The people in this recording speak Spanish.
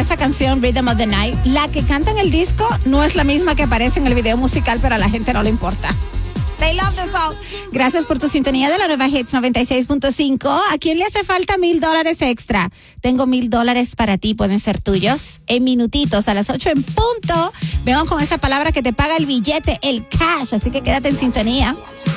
esa canción Rhythm of the Night. La que canta en el disco no es la misma que aparece en el video musical, pero a la gente no le importa. They love the song. Gracias por tu sintonía de la nueva Hits 96.5. ¿A quién le hace falta $1,000 extra? Tengo $1,000 para ti, pueden ser tuyos. En minutitos, a las 8 en punto. Vengan con esa palabra que te paga el billete, el cash. Así que quédate en sintonía.